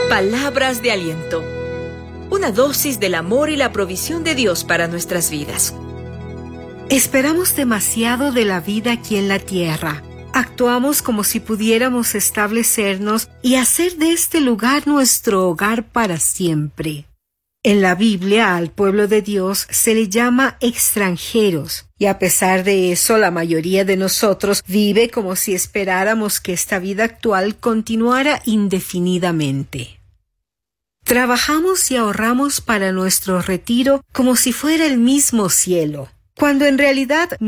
Palabras de aliento. Una dosis del amor y la provisión de Dios para nuestras vidas. Esperamos demasiado de la vida aquí en la tierra. Actuamos como si pudiéramos establecernos y hacer de este lugar nuestro hogar para siempre. En la Biblia al pueblo de Dios se le llama extranjeros, y a pesar de eso la mayoría de nosotros vive como si esperáramos que esta vida actual continuara indefinidamente. Trabajamos y ahorramos para nuestro retiro como si fuera el mismo cielo, cuando en realidad